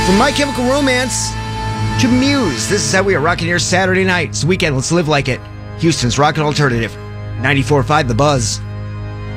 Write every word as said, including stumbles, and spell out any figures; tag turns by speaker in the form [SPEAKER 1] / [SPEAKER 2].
[SPEAKER 1] From My Chemical Romance to Muse, this is how we are rocking here Saturday night. It's the weekend. Let's live like it. Houston's Rockin' Alternative. ninety-four point five The Buzz.